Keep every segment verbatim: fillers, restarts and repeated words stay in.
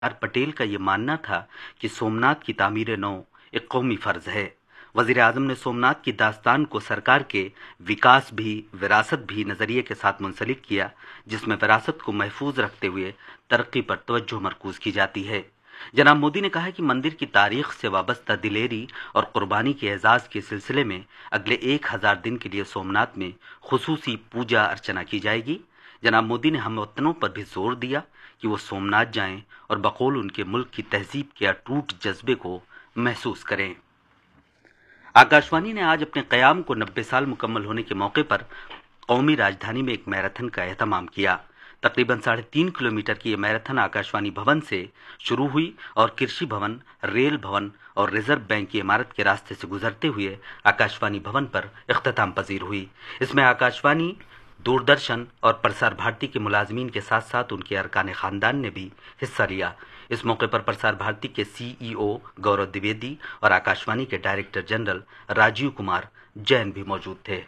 सरदार पटेल का ये मानना था कि सोमनाथ की तामीर नौ एक कौमी फर्ज है। वजीर आजम ने सोमनाथ की दास्तान को सरकार के विकास भी विरासत भी नजरिए के साथ मुंसलिक किया, जिसमें विरासत को महफूज रखते हुए तरक्की पर तवज्जो मरकूज की जाती है। जनाब मोदी ने कहा कि मंदिर की तारीख से वाबस्ता दिलेरी और कुर्बानी के एजाज के सिलसिले में अगले एक हजार दिन के लिए सोमनाथ में खुसूसी पूजा अर्चना की जाएगी। जनाब मोदी ने हमवतनों पर भी जोर दिया कि वो सोमनाथ जाएं और बकौल उनके मुल्क की तहजीब के अटूट जज्बे को महसूस करें। आकाशवाणी ने आज अपने क़याम को नब्बे साल मुकम्मल होने के मौके पर कौमी राजधानी में एक मैराथन का एहतमाम किया। तकरीबन साढ़े तीन किलोमीटर की यह मैराथन आकाशवाणी भवन से शुरू हुई और कृषि भवन, रेल भवन और रिजर्व बैंक की इमारत के रास्ते से गुजरते हुए आकाशवाणी भवन पर इख्तिताम पजीर हुई। इसमें आकाशवाणी, दूरदर्शन और प्रसार भारती के मुलाजमीन के साथ साथ उनके अरकान खानदान ने भी हिस्सा लिया। इस मौके पर प्रसार भारती के सीईओ गौरव द्विवेदी और आकाशवाणी के डायरेक्टर जनरल राजीव कुमार जैन भी मौजूद थे।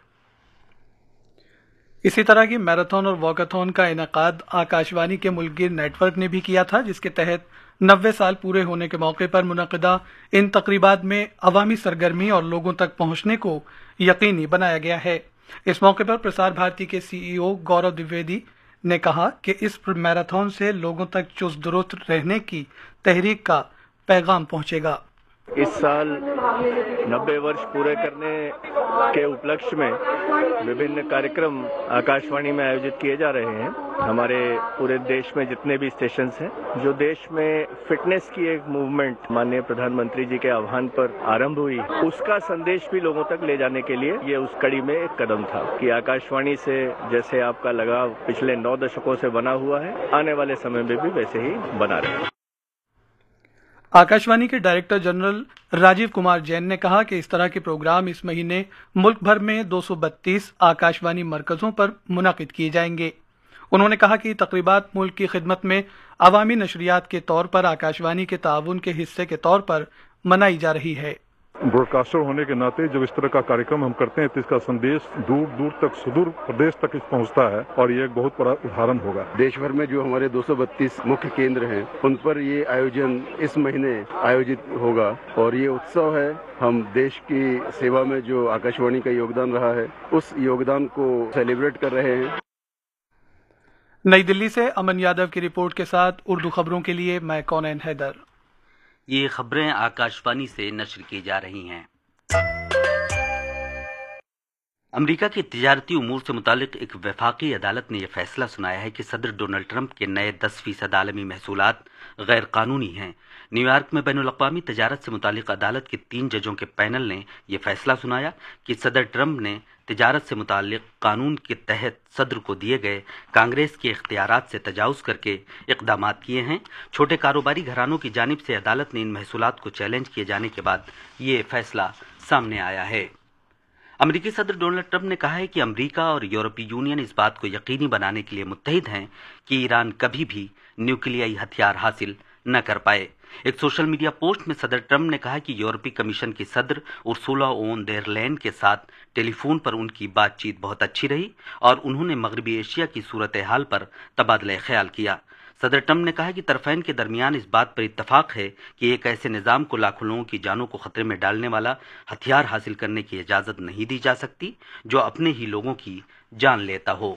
इसी तरह की मैराथन और वॉकाथॉन का इनेकाद आकाशवाणी के मुल्कगीर नेटवर्क ने भी किया था, जिसके तहत नब्बे साल पूरे होने के मौके पर मुनक़िदा इन तकरीबात में अवामी सरगर्मी और लोगों तक पहुंचने को यकीनी बनाया गया है। इस मौके पर प्रसार भारती के सीईओ गौरव द्विवेदी ने कहा कि इस मैराथन से लोगों तक चुस्त दुरुस्त रहने की तहरीक का पैगाम पहुंचेगा। इस साल नब्बे वर्ष पूरे करने के उपलक्ष्य में विभिन्न कार्यक्रम आकाशवाणी में आयोजित किए जा रहे हैं। हमारे पूरे देश में जितने भी स्टेशंस हैं, जो देश में फिटनेस की एक मूवमेंट माननीय प्रधानमंत्री जी के आह्वान पर आरंभ हुई, उसका संदेश भी लोगों तक ले जाने के लिए ये उस कड़ी में एक कदम था कि आकाशवाणी से जैसे आपका लगाव पिछले नौ दशकों से बना हुआ है, आने वाले समय में भी वैसे ही बना रहे। आकाशवाणी के डायरेक्टर जनरल राजीव कुमार जैन ने कहा कि इस तरह के प्रोग्राम इस महीने मुल्क भर में दो सौ बत्तीस आकाशवाणी मरकजों पर मुनाकिद किए जाएंगे। उन्होंने कहा कि तकरीबात मुल्क की खिदमत में अवामी नशरियात के तौर पर आकाशवाणी के ताउन के हिस्से के तौर पर मनाई जा रही है। ब्रॉडकास्टर होने के नाते जब इस तरह का कार्यक्रम हम करते हैं तो इसका संदेश दूर दूर तक, सुदूर प्रदेश तक पहुंचता है और ये एक बहुत बड़ा उदाहरण होगा। देश भर में जो हमारे दो सौ बत्तीस मुख्य केंद्र हैं, उन पर ये आयोजन इस महीने आयोजित होगा और ये उत्सव है। हम देश की सेवा में जो आकाशवाणी का योगदान रहा है, उस योगदान को सेलिब्रेट कर रहे हैं। नई दिल्ली से अमन यादव की रिपोर्ट के साथ उर्दू खबरों के लिए मैं कौनैन हैदर। ये खबरें आकाशवाणी से नश्र की जा रही हैं। अमेरिका की तिजारती उमूर से मुतालिक एक वफाकी अदालत ने यह फैसला सुनाया है कि सदर डोनाल्ड ट्रंप के नए दस फीसद आलमी महसूलात गैर कानूनी हैं। न्यूयॉर्क में बैनुल अक़वामी तजारत से मुतालिक अदालत के तीन जजों के पैनल ने यह फैसला सुनाया कि सदर ट्रंप ने तिजारत से मुतालिक कानून के तहत सदर को दिए गए कांग्रेस के इख्तियारात से तजावुज करके इक़दामात किए हैं। छोटे कारोबारी घरानों की जानिब से अदालत ने इन महसूलात को चैलेंज किए जाने के बाद ये फैसला सामने आया है। अमेरिकी सदर डोनाल्ड ट्रंप ने कहा है कि अमेरिका और यूरोपीय यूनियन इस बात को यकीनी बनाने के लिए मुत्तहिद हैं कि ईरान कभी भी न्यूक्लियाई हथियार हासिल न कर पाए। एक सोशल मीडिया पोस्ट में सदर ट्रंप ने कहा कि यूरोपीय कमीशन की सदर उर्सुला ओन देर लेन के साथ टेलीफोन पर उनकी बातचीत बहुत अच्छी रही और उन्होंने मगरबी एशिया की सूरत हाल पर तबादला ख्याल किया। सदर ट्रंप ने कहा कि तरफैन के दरमियान इस बात पर इत्तफाक है कि एक ऐसे निज़ाम को लाखों लोगों की जानों को खतरे में डालने वाला हथियार हासिल करने की इजाज़त नहीं दी जा सकती जो अपने ही लोगों की जान लेता हो।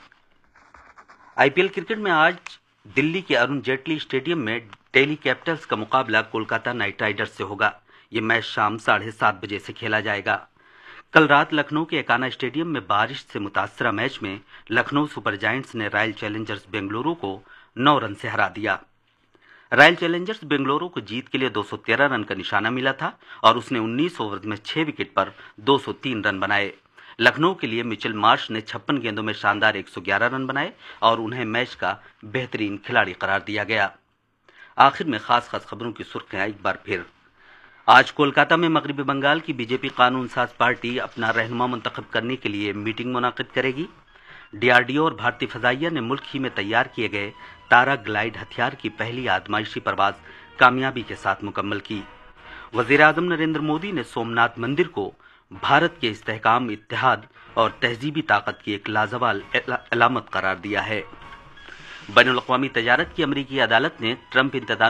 आईपीएल क्रिकेट में आज दिल्ली के अरुण जेटली स्टेडियम में दिल्ली कैपिटल्स का मुकाबला कोलकाता नाइट राइडर्स से होगा। ये मैच शाम साढ़े सात बजे से खेला जाएगा। कल रात लखनऊ के एकाना स्टेडियम में बारिश से मुतासरा मैच में लखनऊ सुपर जायंट्स ने रॉयल चैलेंजर्स बेंगलुरु को नौ रन से हरा दिया। रॉयल चैलेंजर्स बेंगलुरु को जीत के लिए दो सौ तेरह रन का निशाना मिला था और उसने उन्नीस ओवर में छह विकेट पर दो सौ तीन रन बनाए। लखनऊ के लिए मिचेल मार्श ने छप्पन गेंदों में शानदार एक सौ ग्यारह रन बनाए और उन्हें मैच का बेहतरीन खिलाड़ी करार दिया गया। आखिर में खास खास खबरों की सुर्खियां एक बार फिर। आज कोलकाता में मगरबी बंगाल की बीजेपी कानून साज पार्टी अपना रहनुमा मुंतखब करने के लिए मीटिंग मुनाकिद करेगी। डीआरडीओ और भारतीय फजाइया ने मुल्क ही में तैयार किए गए तारा ग्लाइड हथियार की पहली आजमाइशी परवाज कामयाबी के साथ मुकम्मल की। वजीर आजम नरेंद्र मोदी ने सोमनाथ मंदिर को भारत के इस्तेहकाम, इत्तेहाद और तहजीबी ताकत की एक लाजवाब अलामत करार दिया है। بین الاقوامی تجارت کی امریکی عدالت نے ٹرمپ انتظامیہ